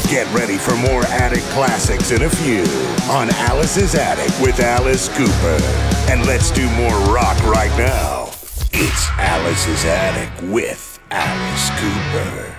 Get ready for more Attic classics in a few on Alice's Attic with Alice Cooper. And let's do more rock right now. It's Alice's Attic with Alice Cooper.